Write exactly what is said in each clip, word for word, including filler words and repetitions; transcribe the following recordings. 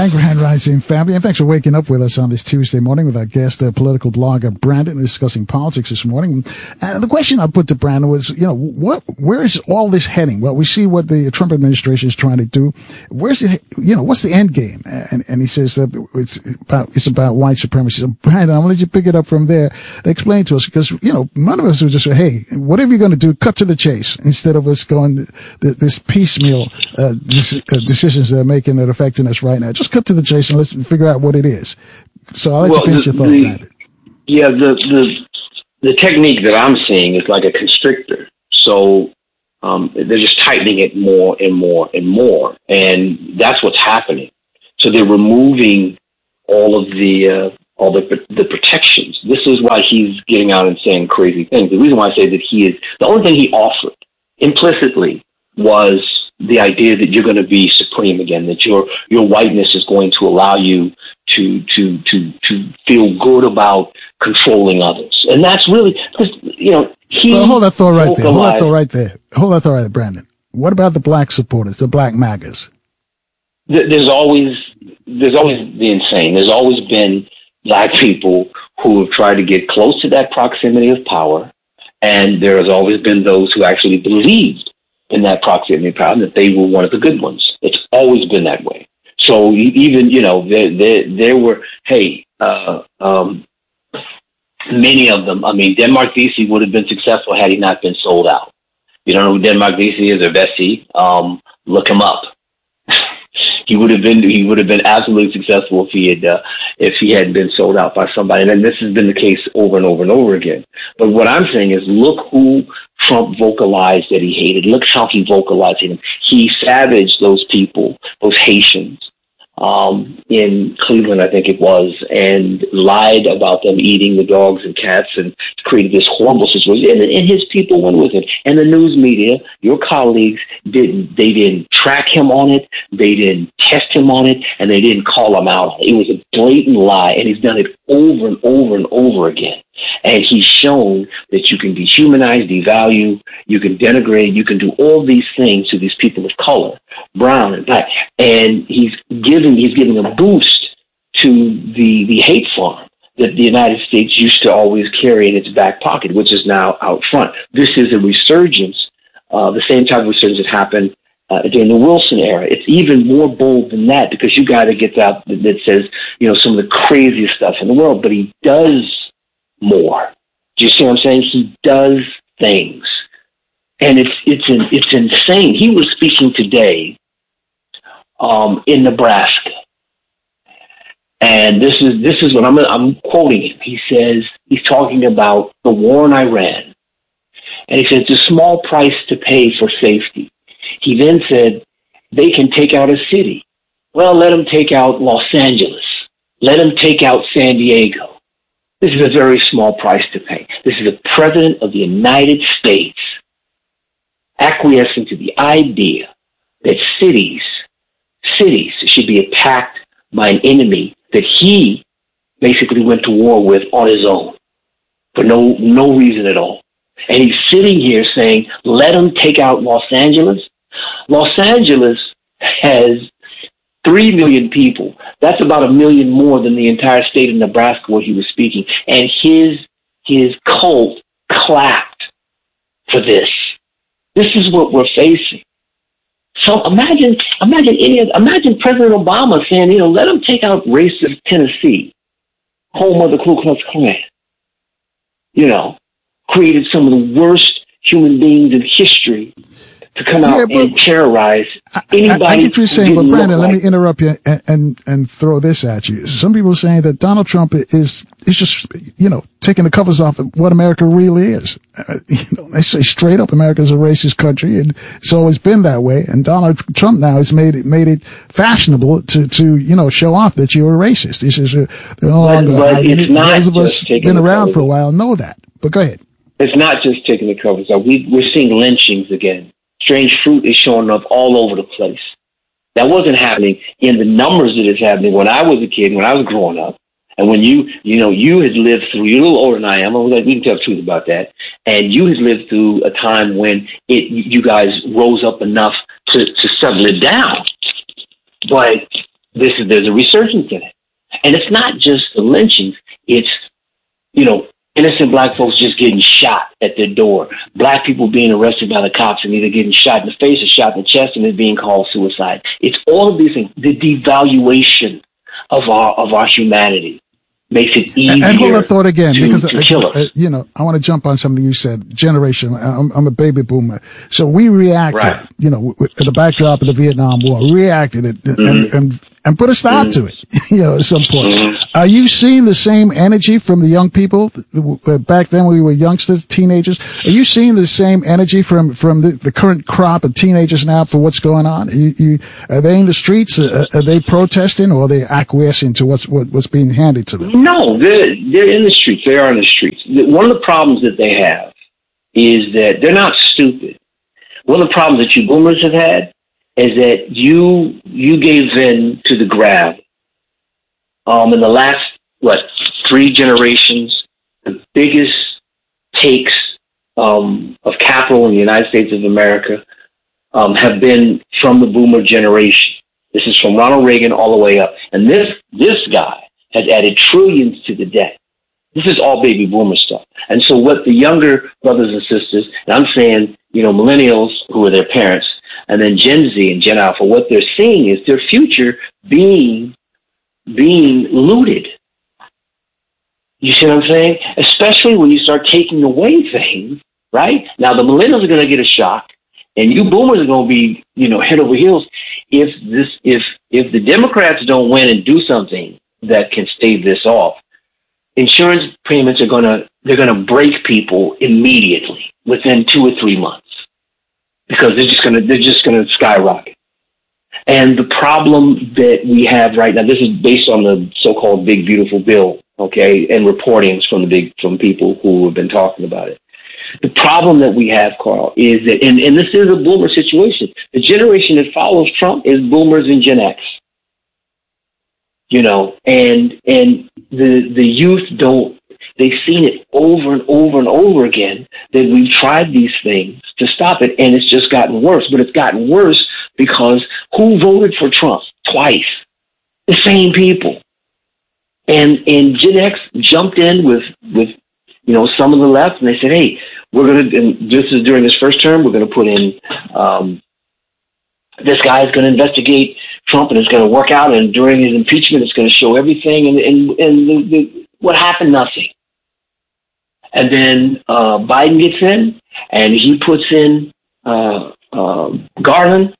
And Grand Rising family, and thanks for waking up with us on this Tuesday morning with our guest, uh, political blogger Brandon, discussing politics this morning. And the question I put to Brandon was, you know, what, where is all this heading? Well, we see what the Trump administration is trying to do. Where's it, you know, what's the end game? And, and he says that it's about, it's about white supremacy. So Brandon, I'm going to let you pick it up from there. Explain to us, because, you know, none of us would just say, hey, whatever you're going to do, cut to the chase, instead of us going this piecemeal, uh, decisions that are making that affecting us right now. Just cut to the chase and let's figure out what it is. So I'll let well, you finish the, your thought the, about it. Yeah, the, the the technique that I'm seeing is like a constrictor. So um, they're just tightening it more and more and more, and that's what's happening. So they're removing all of the uh, all the the protections. This is why he's getting out and saying crazy things. The reason why I say that he is the only thing he offered implicitly was the idea that you're going to be supreme again, that your your whiteness is going to allow you to to to to feel good about controlling others, and that's really because you know he. Well, hold that thought right there. Hold that thought right there. Hold that thought right there, Brandon. What about the black supporters, the black MAGAs? There's always there's always the insane. There's always been black people who have tried to get close to that proximity of power, and there has always been those who actually believed in that proximity of power, that they were one of the good ones. It's always been that way. So even, you know, there, there, there were, hey, uh, um, many of them, I mean, Denmark Vesey would have been successful had he not been sold out. You don't know who Denmark Vesey is, or Vesey, um, look him up. He would have been he would have been absolutely successful if he had uh, if he hadn't been sold out by somebody. And this has been the case over and over and over again. But what I'm saying is, look who Trump vocalized that he hated. Look how he vocalized him. He savaged those people, those Haitians, um, in Cleveland, I think it was, and lied about them eating the dogs and cats, and created this horrible situation. And, and his people went with it. And the news media, your colleagues, didn't. They didn't track him on it. They didn't test him on it, and they didn't call him out on it. It was a blatant lie, and he's done it over and over and over again. And he's shown that you can dehumanize, devalue, you can denigrate, you can do all these things to these people of color, brown and black. And he's giving he's giving a boost to the, the hate farm that the United States used to always carry in its back pocket, which is now out front. This is a resurgence, uh, the same type of resurgence that happened uh, during the Wilson era. It's even more bold than that, because you got to get out that, that says, you know, some of the craziest stuff in the world, but he does more. Do you see what I'm saying? He does things, and it's it's it's insane. He was speaking today um, in Nebraska, and this is this is what I'm I'm quoting him. He says he's talking about the war in Iran, and he says it's a small price to pay for safety. He then said they can take out a city. Well, let them take out Los Angeles. Let them take out San Diego. This is a very small price to pay. This is the President of the United States acquiescing to the idea that cities, cities should be attacked by an enemy that he basically went to war with on his own for no, no reason at all. And he's sitting here saying, let them take out Los Angeles. Los Angeles has Three million people. That's about a million more than the entire state of Nebraska where he was speaking. And his his cult clapped for this. This is what we're facing. So imagine, imagine any, imagine President Obama saying, you know, let them take out racist Tennessee, home of the Ku Klux Klan. You know, created some of the worst human beings in history to come out yeah, and terrorize anybody. I, I, I get what you're saying, but Brandon, like. Let me interrupt you and, and and throw this at you. Some people are saying that Donald Trump is is just, you know, taking the covers off of what America really is. Uh, you know, they say straight up, America's a racist country, and it's always been that way. And Donald Trump now has made it made it fashionable to to you know show off that you're a racist. This is a, they're no longer. But, but it's not those of us been around for a while know that. But go ahead. It's not just taking the covers off. We we're seeing lynchings again. Strange fruit is showing up all over the place. That wasn't happening in the numbers that is happening when I was a kid, when I was growing up. And when you, you know, you had lived through, you're a little older than I am, we can tell the truth about that. And you had lived through a time when it, you guys rose up enough to, to settle it down. But this is there's a resurgence in it, and it's not just the lynchings. It's, you know, innocent black folks just getting shot at their door, black people being arrested by the cops and either getting shot in the face or shot in the chest and it being called suicide. It's all of these things. The devaluation of our of our humanity makes it easier. And, and hold that thought again, to, because to uh, kill us. Uh, you know, I want to jump on something you said. Generation. I'm, I'm a baby boomer, so we reacted. Right. You know, with the backdrop of the Vietnam War, reacted it Mm-hmm. and, and and put a stop Mm-hmm. to it. You know, at some point. Mm-hmm. Are you seeing the same energy from the young people uh, back then when we were youngsters, teenagers? Are you seeing the same energy from from the, the current crop of teenagers now for what's going on? You, you, are they in the streets? Uh, are they protesting, or are they acquiescing to what's what, what's being handed to them? No, they're they're in the streets. They are in the streets. One of the problems that they have is that they're not stupid. One of the problems that you boomers have had is that you you gave in to the grab. Um, in the last what three generations, the biggest takes um, of capital in the United States of America um, have been from the boomer generation. This is from Ronald Reagan all the way up, and this this guy has added trillions to the debt. This is all baby boomer stuff. And so what the younger brothers and sisters, and I'm saying, you know, millennials who are their parents, and then Gen Z and Gen Alpha, what they're seeing is their future being being looted. You see what I'm saying? Especially when you start taking away things, right? Now the millennials are going to get a shock, and you boomers are going to be, you know, head over heels if this if if the Democrats don't win and do something that can stave this off. Insurance payments are going to they're going to break people immediately within two or three months because they're just going to they're just going to skyrocket. And the problem that we have right now, this is based on the so-called Big Beautiful Bill, okay, and reportings from the big from people who have been talking about it. The problem that we have, Carl, is that, and, and this is a boomer situation. The generation that follows Trump is boomers and Gen X. You know, and and the the youth don't. They've seen it over and over and over again that we've tried these things to stop it, and it's just gotten worse. But it's gotten worse because who voted for Trump twice? The same people. And and Gen X jumped in with with you know some of the left, and they said, "Hey, we're going to." And this is during this first term. We're going to put in. Um, this guy is going to investigate Trump, and it's going to work out. And during his impeachment, it's going to show everything. And and and the, the, what happened? Nothing. And then uh, Biden gets in, and he puts in uh, uh, Garland,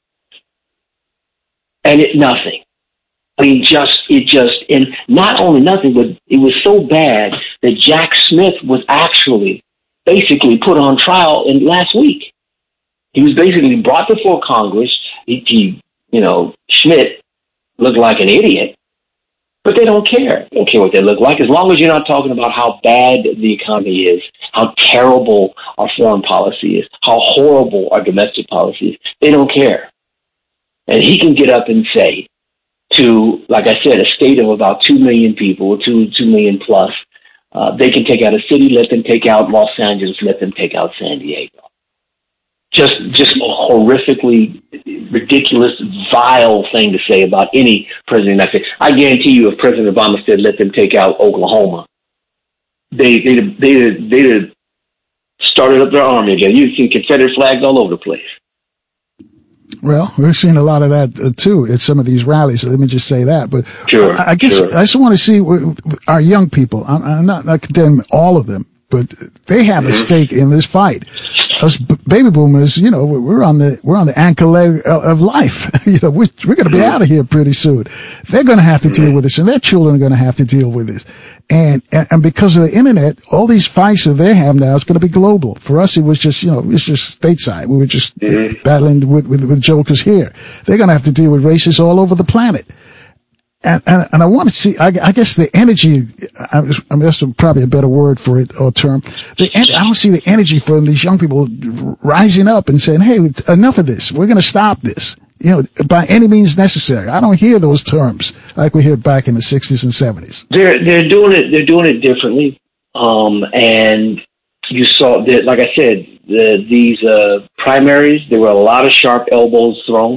and it nothing. I mean, just it just and not only nothing, but it was so bad that Jack Smith was actually basically put on trial in last week. He was basically brought before Congress. He, he you know, Schmidt looked like an idiot. But they don't care. They don't care what they look like. As long as you're not talking about how bad the economy is, how terrible our foreign policy is, how horrible our domestic policy is, they don't care. And he can get up and say to, like I said, a state of about two million people, or two, two million plus, uh, they can take out a city, let them take out Los Angeles, let them take out San Diego. Just, just a horrifically ridiculous, vile thing to say about any president. I say, I guarantee you, if President Obama said, "Let them take out Oklahoma," they they they they started up their army again. You see Confederate flags all over the place. Well, we're seeing a lot of that uh, too at some of these rallies. So let me just say that. But sure, I, I guess sure. I just want to see our young people. I'm, I'm not, not condemning all of them, but they have a stake in this fight. Us b- baby boomers, you know, we're on the we're on the anchor leg of life. you know, we're, we're going to be out of here pretty soon. They're going to have to deal with this, and their children are going to have to deal with this. And, and and because of the internet, all these fights that they have now is going to be global. For us, it was just you know, it was just stateside. We were just mm-hmm. battling with, with with jokers here. They're going to have to deal with racists all over the planet. And, and, and I want to see, I, I guess the energy, I, I mean, that's probably a better word for it or term. The, I don't see the energy from these young people rising up and saying, hey, enough of this. We're going to stop this, you know, by any means necessary. I don't hear those terms like we heard back in the sixties and seventies. They're, they're doing it, they're doing it differently. Um, and you saw that, like I said, the, these, uh, primaries, there were a lot of sharp elbows thrown.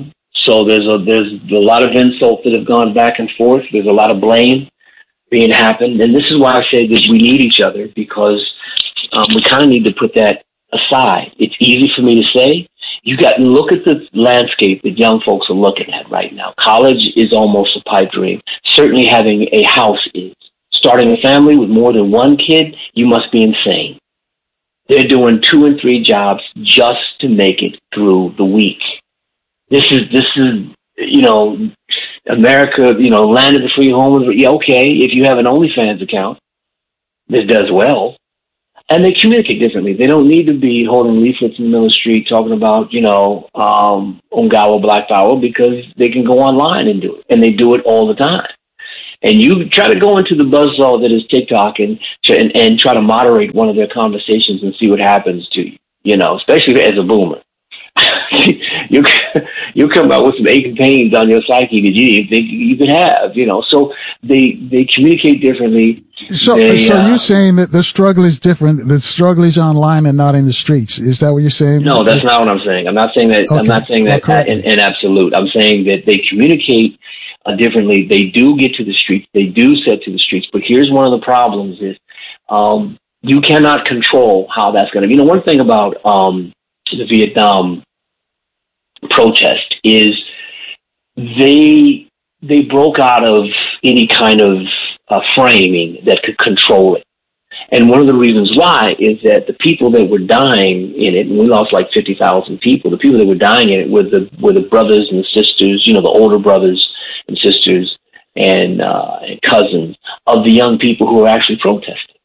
So there's a there's a lot of insults that have gone back and forth. There's a lot of blame being happened, and this is why I say that we need each other, because um, we kind of need to put that aside. It's easy for me to say. You got to look at the landscape that young folks are looking at right now. College is almost a pipe dream. Certainly having a house is. Starting a family with more than one kid, you must be insane. They're doing two and three jobs just to make it through the week. This is, this is, you know, America, you know, land of the free home. Yeah, okay, if you have an OnlyFans account that does well, and they communicate differently. They don't need to be holding leaflets in the middle of the street talking about, you know, um, Ungawa Black Power, because they can go online and do it, and they do it all the time. And you try to go into the buzzsaw that is TikTok and, and and try to moderate one of their conversations and see what happens to you, you know, especially as a boomer. you you come out with some aches and pains on your psyche that you didn't think you could have, you know. So they they communicate differently. So, they, so uh, you're saying that the struggle is different. The struggle is online and not in the streets. Is that what you're saying? No, that's not what I'm saying. I'm not saying that. Okay. I'm not saying that well, in, in absolute. I'm saying that they communicate uh, differently. They do get to the streets. They do set to the streets. But here's one of the problems: is um, you cannot control how that's going to be. You know, one thing about um, the Vietnam protest is they they broke out of any kind of uh, framing that could control it. And one of the reasons why is that the people that were dying in it, and we lost like fifty thousand people, the people that were dying in it were the were the brothers and sisters, you know, the older brothers and sisters and, uh, and cousins of the young people who were actually protesting.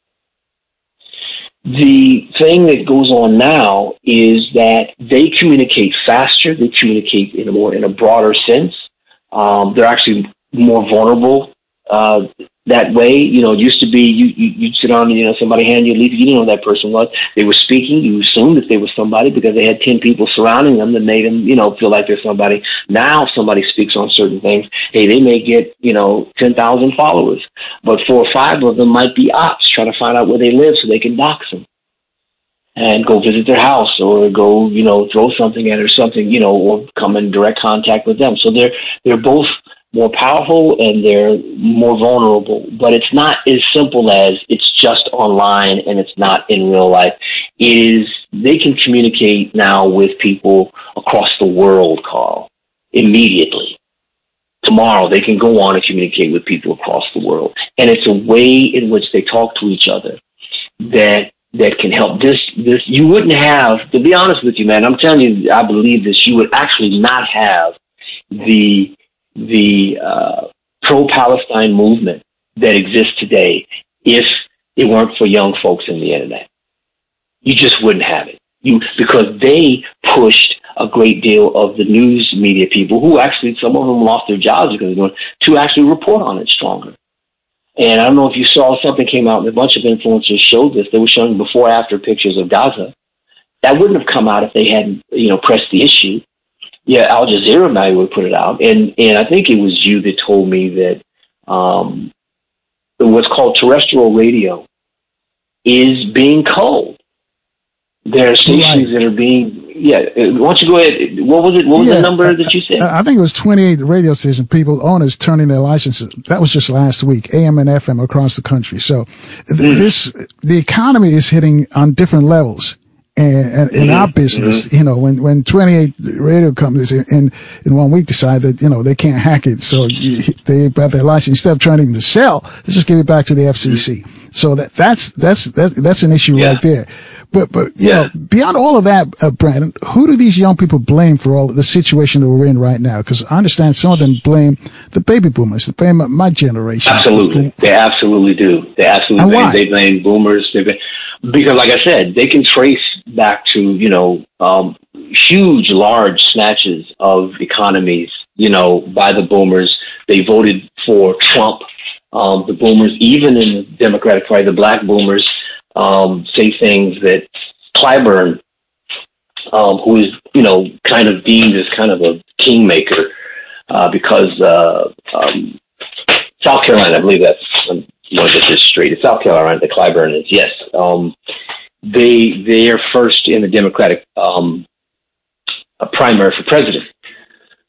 The thing that goes on now is that they communicate faster. They communicate in a more in a broader sense. Um, they're actually more vulnerable uh, that way. You know, it used to be you, you you'd sit on, you know, somebody hand you a leaf, you didn't know who that person was. They were speaking. You assumed that they were somebody because they had ten people surrounding them that made them, you know, feel like they're somebody. Now, if somebody speaks on certain things, hey, they may get, you know, ten thousand followers, but four or five of them might be ops trying to find out where they live so they can dox them and go visit their house or go, you know, throw something at or something, you know, or come in direct contact with them. So they're they're both more powerful and they're more vulnerable. But it's not as simple as it's just online and it's not in real life. It is, they can communicate now with people across the world, Carl, immediately. Tomorrow they can go on and communicate with people across the world. And it's a way in which they talk to each other that that can help. This, this, you wouldn't have, to be honest with you, man, I'm telling you, I believe this, you would actually not have the, the, uh, pro-Palestine movement that exists today if it weren't for young folks in the internet. You just wouldn't have it. You, because they pushed a great deal of the news media people who actually, some of them lost their jobs because they're doing, to actually report on it stronger. And I don't know if you saw something came out, and a bunch of influencers showed this. They were showing before after pictures of Gaza. That wouldn't have come out if they hadn't, you know, pressed the issue. Yeah, Al Jazeera might would have put it out. And and I think it was you that told me that um, what's called terrestrial radio is being culled. There are stations right. that are being, yeah, why don't you go ahead, what was it, what was yeah, the number that you said? I think it was twenty-eight radio station people, owners turning their licenses. That was just last week, A M and F M across the country. So th- mm. this, the economy is hitting on different levels. And, and in mm-hmm. our business, mm-hmm. you know, when, when twenty-eight radio companies in, in one week decide that, you know, they can't hack it, so they have their license, instead of trying to sell, let's just give it back to the F C C. Mm-hmm. So that, that's, that's, that's, that's an issue yeah. right there. But, but, you yeah. know, beyond all of that, uh, Brandon, who do these young people blame for all the situation that we're in right now? Because I understand some of them blame the baby boomers, they blame my generation. Absolutely. They absolutely do. They absolutely and blame, why? They blame boomers. They blame, because like I said, they can trace back to, you know, um, huge, large snatches of economies, you know, by the boomers. They voted for Trump. Um, the boomers, even in the Democratic Party, the black boomers, um, say things that Clyburn, um, who is, you know, kind of deemed as kind of a kingmaker, uh, because, uh, um, South Carolina, I believe that's, I'm going to get this straight. It's South Carolina that Clyburn is, yes. Um, they, they are first in the Democratic, um, primary for president.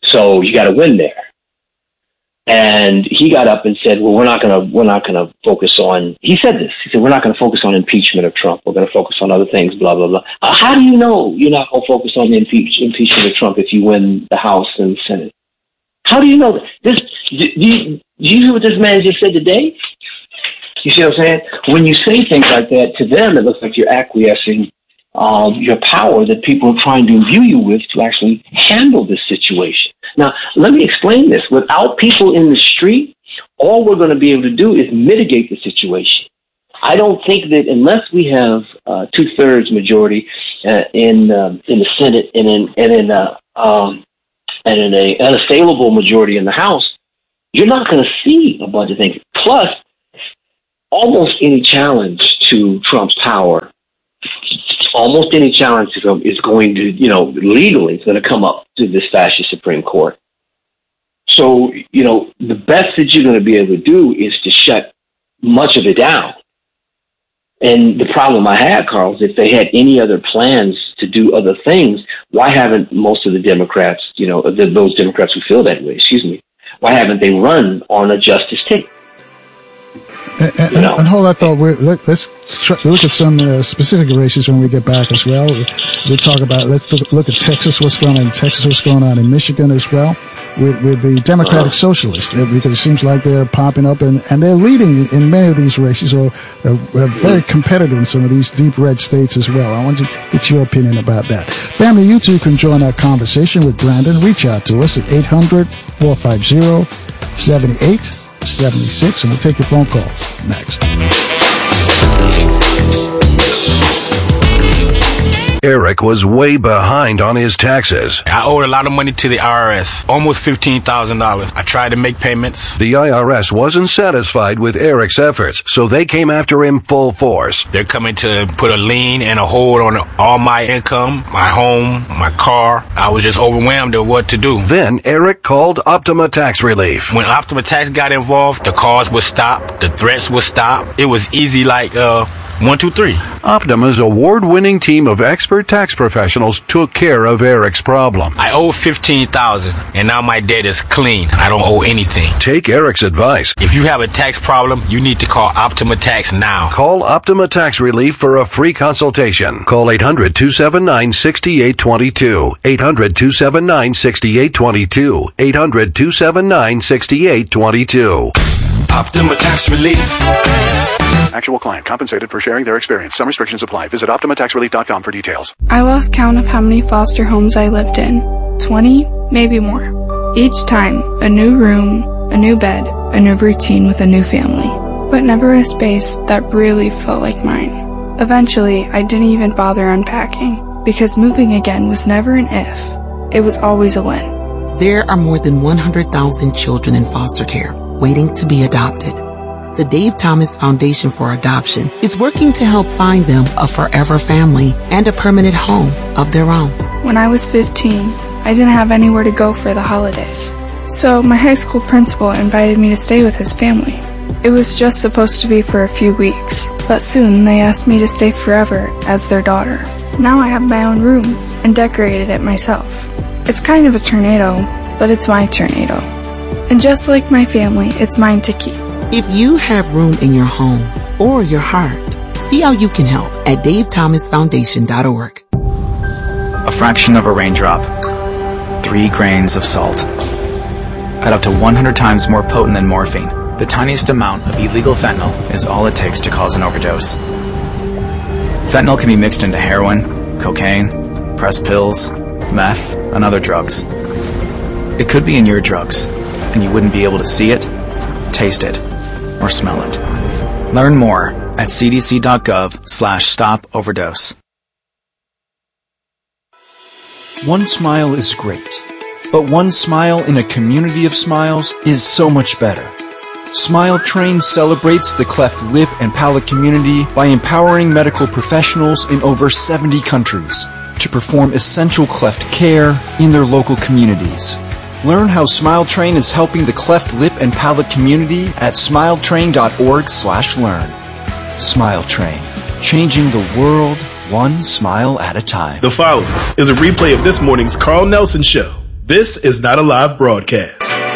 So you got to win there. And he got up and said, well, we're not going to, we're not going to focus on, he said this, he said, we're not going to focus on impeachment of Trump. We're going to focus on other things, blah, blah, blah. Uh, how do you know you're not going to focus on the impeach, impeachment of Trump if you win the House and the Senate? How do you know that? This, do you, do you hear what this man just said today? You see what I'm saying? When you say things like that to them, it looks like you're acquiescing um, your power that people are trying to imbue you with to actually handle this situation. Now, let me explain this. Without people in the street, all we're going to be able to do is mitigate the situation. I don't think that unless we have uh, two-thirds majority uh, in um, in the Senate and in and in uh, um, and in a unassailable majority in the House, you're not going to see a bunch of things. Plus, almost any challenge to Trump's power, almost any challenge to Trump is going to, you know, legally, it's going to come up to this fascist Supreme Court. So, you know, the best that you're going to be able to do is to shut much of it down. And the problem I had, Carl, is if they had any other plans to do other things, why haven't most of the Democrats, you know, the, those Democrats who feel that way, excuse me, why haven't they run on a justice ticket? And, and, you know? and hold that thought. We're, let, let's try, look at some uh, specific races when we get back as well. We'll talk about, let's look, look at Texas, what's going on in Texas, what's going on in Michigan as well, with, with the Democratic uh-huh. Socialists, because it seems like they're popping up and, and they're leading in many of these races, or are, are very competitive in some of these deep red states as well. I want to get your opinion about that. Family, you too can join our conversation with Brandon. Reach out to us at eight hundred, four five zero, seven eight seventy-six, and we'll take your phone calls next. Eric was way behind on his taxes. I owed a lot of money to the I R S, almost fifteen thousand dollars. I tried to make payments. The I R S wasn't satisfied with Eric's efforts, so they came after him full force. They're coming to put a lien and a hold on all my income, my home, my car. I was just overwhelmed at what to do. Then Eric called Optima Tax Relief. When Optima Tax got involved, the calls would stop, the threats would stop. It was easy like, uh... One, two, three. Optima's award-winning team of expert tax professionals took care of Eric's problem. I owe fifteen thousand dollars, and now my debt is clean. I don't owe anything. Take Eric's advice. If you have a tax problem, you need to call Optima Tax now. Call Optima Tax Relief for a free consultation. Call eight hundred, two seven nine, six eight two two. eight hundred, two seven nine, six eight two two. eight hundred, two seven nine, six eight two two. Optima Tax Relief. Actual client compensated for sharing their experience. Some restrictions apply. Visit Optima Tax Relief dot com for details. I lost count of how many foster homes I lived in. Twenty, maybe more. Each time, a new room, a new bed, a new routine with a new family. But never a space that really felt like mine. Eventually, I didn't even bother unpacking, because moving again was never an if. It was always a when. There are more than one hundred thousand children in foster care waiting to be adopted. The Dave Thomas Foundation for Adoption is working to help find them a forever family and a permanent home of their own. When I was fifteen, I didn't have anywhere to go for the holidays. So my high school principal invited me to stay with his family. It was just supposed to be for a few weeks, but soon they asked me to stay forever as their daughter. Now I have my own room and decorated it myself. It's kind of a tornado, but it's my tornado. And just like my family, it's mine to keep. If you have room in your home or your heart, see how you can help at dave thomas foundation dot org. A fraction of a raindrop. Three grains of salt. At up to one hundred times more potent than morphine, the tiniest amount of illegal fentanyl is all it takes to cause an overdose. Fentanyl can be mixed into heroin, cocaine, pressed pills, meth, and other drugs. It could be in your drugs, and you wouldn't be able to see it, taste it, or smell it. Learn more at cdc.gov slash stop overdose. One smile is great, but one smile in a community of smiles is so much better. Smile Train celebrates the cleft lip and palate community by empowering medical professionals in over seventy countries to perform essential cleft care in their local communities. Learn how Smile Train is helping the cleft lip and palate community at smiletrain.org slash learn. Smile Train, changing the world one smile at a time. The following is a replay of this morning's Carl Nelson Show. This is not a live broadcast.